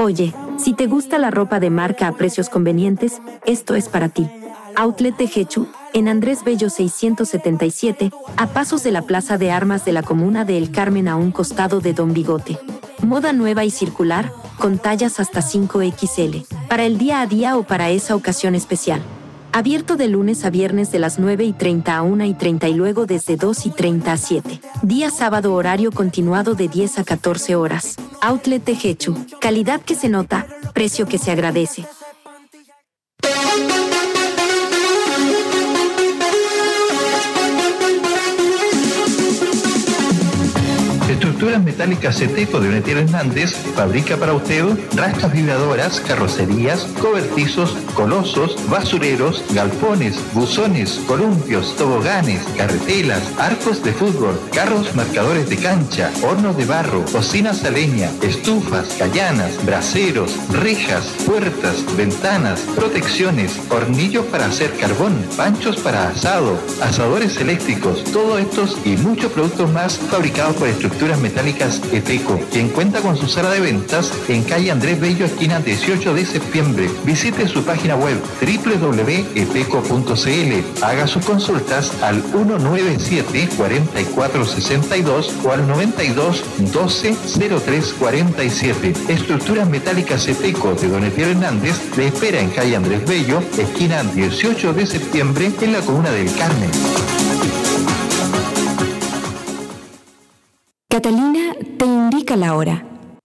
Oye, si te gusta la ropa de marca a precios convenientes, esto es para ti. Outlet Tejechu, en Andrés Bello 677, a pasos de la Plaza de Armas de la Comuna de El Carmen a un costado de Don Bigote. Moda nueva y circular, con tallas hasta 5XL, para el día a día o para esa ocasión especial. Abierto de lunes a viernes de las 9:30 a 1:30 y luego desde 2:30 a 7. Día sábado horario continuado de 10 a 14 horas. Outlet Tejechu. Calidad que se nota, precio que se agradece. Estructuras Metálicas Ceteco de Donetier Hernández fabrica para usted rastras vibradoras, carrocerías, cobertizos, colosos, basureros, galpones, buzones, columpios, toboganes, carretelas, arcos de fútbol, carros marcadores de cancha, hornos de barro, cocinas a leña, estufas, callanas, braseros, rejas, puertas, ventanas, protecciones, hornillos para hacer carbón, panchos para asado, asadores eléctricos, todos estos y muchos productos más fabricados por Estructuras Metálicas Ceteco, quien cuenta con su sala de ventas en calle Andrés Bello, esquina 18 de septiembre. Visite su página web www.eteco.cl. Haga sus consultas al 197-4462 o al 92-12-0347. Estructuras Metálicas Ceteco de Donetier Hernández le espera en calle Andrés Bello, esquina 18 de septiembre, en la comuna del Carmen. Catalina te indica la hora.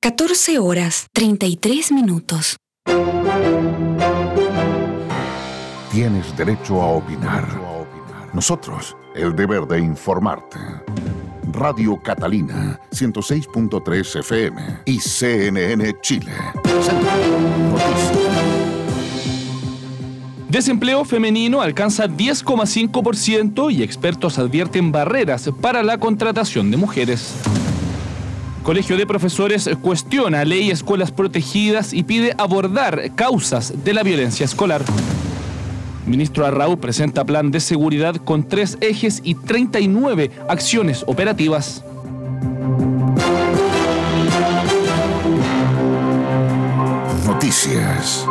14:33. Tienes derecho a opinar. Nosotros, el deber de informarte. Radio Catalina, 106.3 FM y CNN Chile. Desempleo femenino alcanza 10,5% y expertos advierten barreras para la contratación de mujeres. Colegio de Profesores cuestiona ley escuelas protegidas y pide abordar causas de la violencia escolar. Ministro Arrau presenta plan de seguridad con 3 ejes y 39 acciones operativas. Noticias.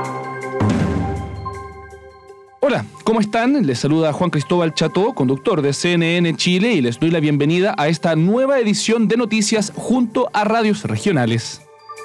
Hola, ¿cómo están? Les saluda Juan Cristóbal Cható, conductor de CNN Chile, y les doy la bienvenida a esta nueva edición de noticias junto a radios regionales.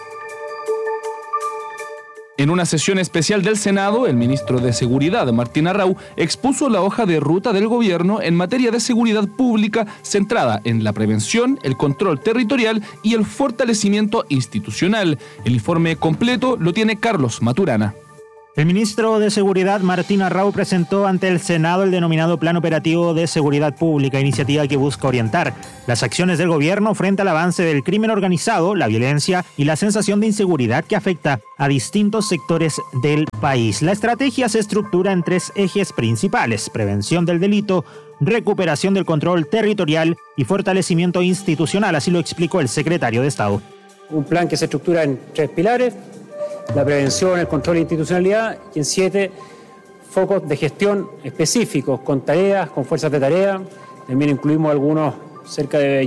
En una sesión especial del Senado, el ministro de Seguridad, Martín Arrau, expuso la hoja de ruta del gobierno en materia de seguridad pública centrada en la prevención, el control territorial y el fortalecimiento institucional. El informe completo lo tiene Carlos Maturana. El ministro de Seguridad, Martín Arrau, presentó ante el Senado el denominado Plan Operativo de Seguridad Pública, iniciativa que busca orientar las acciones del gobierno frente al avance del crimen organizado, la violencia y la sensación de inseguridad que afecta a distintos sectores del país. La estrategia se estructura en 3 ejes principales: prevención del delito, recuperación del control territorial y fortalecimiento institucional, así lo explicó el secretario de Estado. Un plan que se estructura en 3 pilares: la prevención, el control de institucionalidad, y en 7 focos de gestión específicos, con tareas, con fuerzas de tarea. También incluimos algunos, cerca de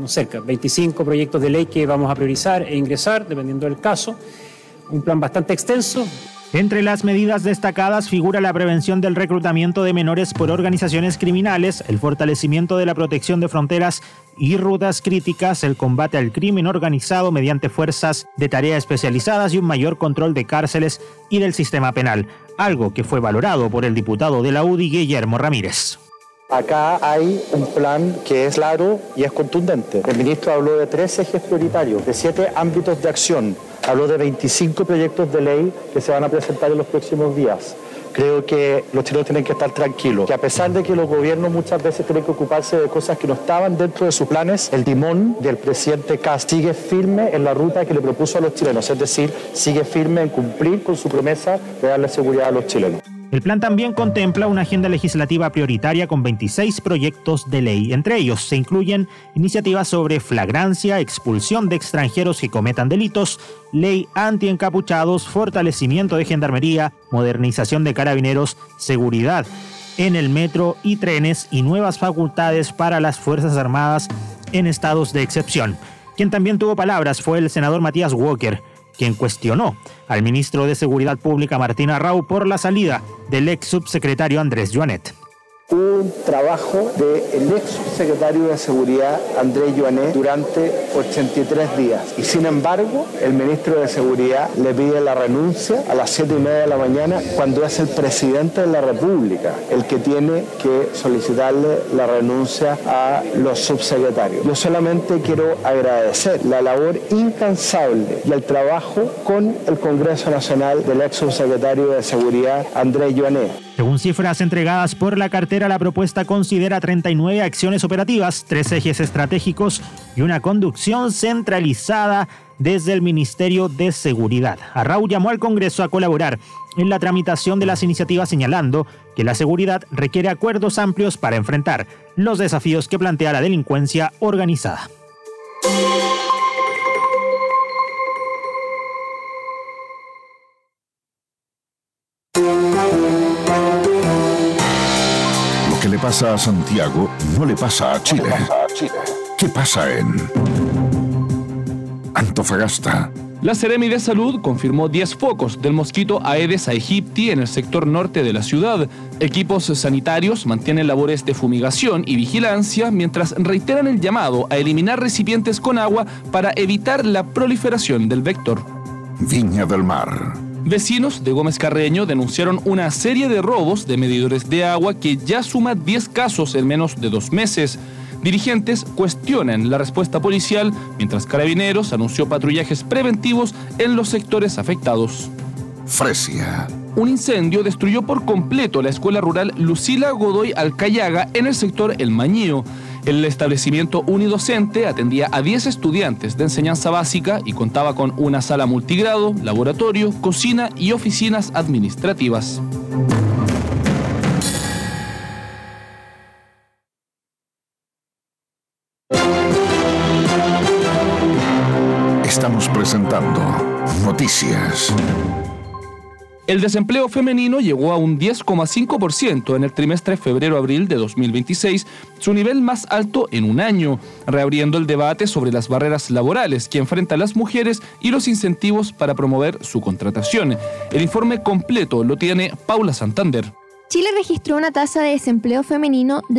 25 proyectos de ley que vamos a priorizar e ingresar, dependiendo del caso. Un plan bastante extenso. Entre las medidas destacadas figura la prevención del reclutamiento de menores por organizaciones criminales, el fortalecimiento de la protección de fronteras y rutas críticas, el combate al crimen organizado mediante fuerzas de tarea especializadas y un mayor control de cárceles y del sistema penal, algo que fue valorado por el diputado de la UDI, Guillermo Ramírez. Acá hay un plan que es claro y es contundente. El ministro habló de 3 ejes prioritarios, de 7 ámbitos de acción. Habló de 25 proyectos de ley que se van a presentar en los próximos días. Creo que los chilenos tienen que estar tranquilos, que a pesar de que los gobiernos muchas veces tienen que ocuparse de cosas que no estaban dentro de sus planes, el timón del presidente Kast sigue firme en la ruta que le propuso a los chilenos, es decir, sigue firme en cumplir con su promesa de darle seguridad a los chilenos. El plan también contempla una agenda legislativa prioritaria con 26 proyectos de ley. Entre ellos se incluyen iniciativas sobre flagrancia, expulsión de extranjeros que cometan delitos, ley antiencapuchados, fortalecimiento de gendarmería, modernización de carabineros, seguridad en el metro y trenes y nuevas facultades para las Fuerzas Armadas en estados de excepción. Quien también tuvo palabras fue el senador Matías Walker, quien cuestionó al ministro de Seguridad Pública Martín Arrau por la salida del ex subsecretario Andrés Joanet. Hubo un trabajo del ex subsecretario de Seguridad, Andrés Joanet, durante 83 días. Y sin embargo, el ministro de Seguridad le pide la renuncia a las 7:30 de la mañana, cuando es el presidente de la República el que tiene que solicitarle la renuncia a los subsecretarios. Yo solamente quiero agradecer la labor incansable y el trabajo con el Congreso Nacional del ex subsecretario de Seguridad, Andrés Joanet. Según cifras entregadas por la cartera, la propuesta considera 39 acciones operativas, 3 ejes estratégicos y una conducción centralizada desde el Ministerio de Seguridad. Arrau llamó al Congreso a colaborar en la tramitación de las iniciativas, señalando que la seguridad requiere acuerdos amplios para enfrentar los desafíos que plantea la delincuencia organizada. Lo que le pasa a Santiago no le pasa a Chile. ¿Qué pasa en Antofagasta? La Seremi de Salud confirmó 10 focos del mosquito Aedes aegypti en el sector norte de la ciudad. Equipos sanitarios mantienen labores de fumigación y vigilancia mientras reiteran el llamado a eliminar recipientes con agua para evitar la proliferación del vector. Viña del Mar. Vecinos de Gómez Carreño denunciaron una serie de robos de medidores de agua que ya suma 10 casos en menos de 2 meses. Dirigentes cuestionan la respuesta policial, mientras Carabineros anunció patrullajes preventivos en los sectores afectados. Fresia. Un incendio destruyó por completo la escuela rural Lucila Godoy Alcayaga en el sector El Mañío. El establecimiento unidocente atendía a 10 estudiantes de enseñanza básica y contaba con una sala multigrado, laboratorio, cocina y oficinas administrativas. Estamos presentando Noticias. El desempleo femenino llegó a un 10,5% en el trimestre febrero-abril de 2026, su nivel más alto en un año, reabriendo el debate sobre las barreras laborales que enfrentan las mujeres y los incentivos para promover su contratación. El informe completo lo tiene Paula Santander. Chile registró una tasa de desempleo femenino de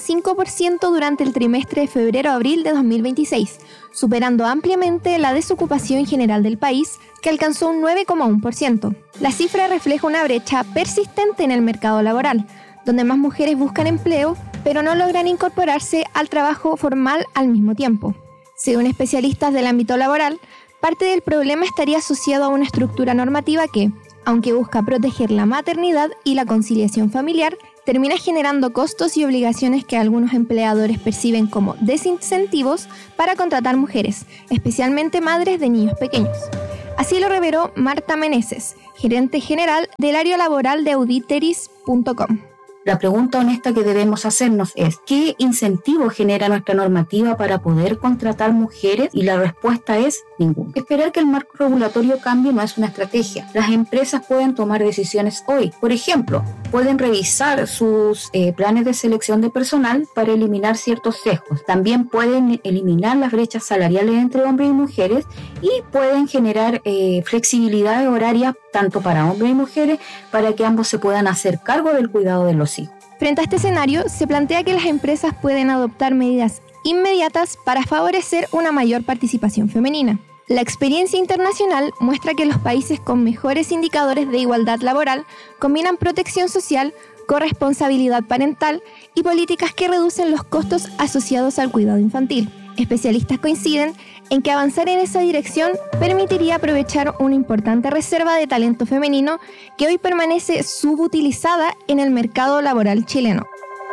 10,5% durante el trimestre de febrero-abril de 2026, superando ampliamente la desocupación general del país, que alcanzó un 9,1%. La cifra refleja una brecha persistente en el mercado laboral, donde más mujeres buscan empleo, pero no logran incorporarse al trabajo formal al mismo tiempo. Según especialistas del ámbito laboral, parte del problema estaría asociado a una estructura normativa que, aunque busca proteger la maternidad y la conciliación familiar, termina generando costos y obligaciones que algunos empleadores perciben como desincentivos para contratar mujeres, especialmente madres de niños pequeños. Así lo reveló Marta Meneses, gerente general del área laboral de auditeris.com. La pregunta honesta que debemos hacernos es, ¿qué incentivo genera nuestra normativa para poder contratar mujeres? Y la respuesta es ninguno. Esperar que el marco regulatorio cambie no es una estrategia. Las empresas pueden tomar decisiones hoy. Por ejemplo, pueden revisar sus planes de selección de personal para eliminar ciertos sesgos. También pueden eliminar las brechas salariales entre hombres y mujeres y pueden generar flexibilidad horaria tanto para hombres y mujeres para que ambos se puedan hacer cargo del cuidado de los hijos. Frente a este escenario, se plantea que las empresas pueden adoptar medidas inmediatas para favorecer una mayor participación femenina. La experiencia internacional muestra que los países con mejores indicadores de igualdad laboral combinan protección social, corresponsabilidad parental y políticas que reducen los costos asociados al cuidado infantil. Especialistas coinciden en que avanzar en esa dirección permitiría aprovechar una importante reserva de talento femenino que hoy permanece subutilizada en el mercado laboral chileno.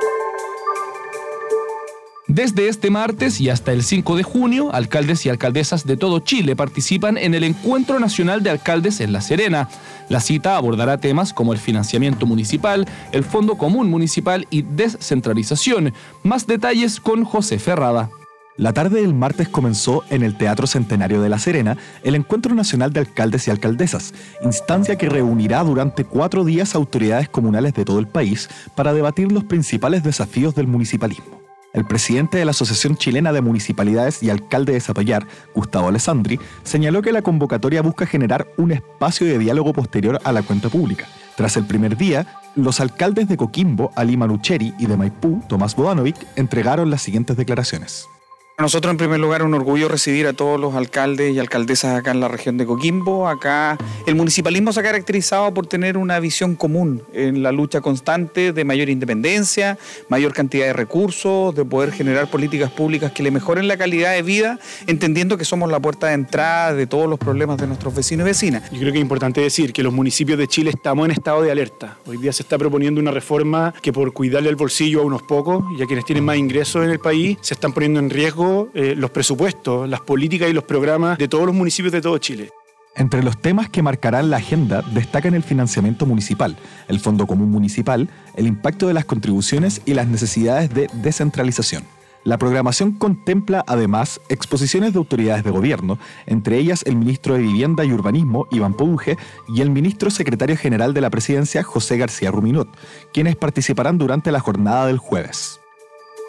Desde este martes y hasta el 5 de junio, alcaldes y alcaldesas de todo Chile participan en el Encuentro Nacional de Alcaldes en La Serena. La cita abordará temas como el financiamiento municipal, el Fondo Común Municipal y descentralización. Más detalles con José Ferrada. La tarde del martes comenzó en el Teatro Centenario de La Serena el Encuentro Nacional de Alcaldes y Alcaldesas, instancia que reunirá durante 4 días a autoridades comunales de todo el país para debatir los principales desafíos del municipalismo. El presidente de la Asociación Chilena de Municipalidades y alcalde de Zapallar, Gustavo Alessandri, señaló que la convocatoria busca generar un espacio de diálogo posterior a la cuenta pública. Tras el primer día, los alcaldes de Coquimbo, Ali Manucheri, y de Maipú, Tomás Bodanovic, entregaron las siguientes declaraciones. Para nosotros, en primer lugar, un orgullo recibir a todos los alcaldes y alcaldesas acá en la región de Coquimbo. Acá el municipalismo se ha caracterizado por tener una visión común en la lucha constante de mayor independencia, mayor cantidad de recursos, de poder generar políticas públicas que le mejoren la calidad de vida, entendiendo que somos la puerta de entrada de todos los problemas de nuestros vecinos y vecinas. Yo creo que es importante decir que los municipios de Chile estamos en estado de alerta. Hoy día se está proponiendo una reforma que, por cuidarle el bolsillo a unos pocos y a quienes tienen más ingresos en el país, se están poniendo en riesgo los presupuestos, las políticas y los programas de todos los municipios de todo Chile. Entre los temas que marcarán la agenda destacan el financiamiento municipal, el Fondo Común Municipal, el impacto de las contribuciones y las necesidades de descentralización. La programación contempla además exposiciones de autoridades de gobierno, entre ellas el ministro de Vivienda y Urbanismo, Iván Poduje, y el ministro secretario general de la Presidencia, José García Ruminot, quienes participarán durante la jornada del jueves.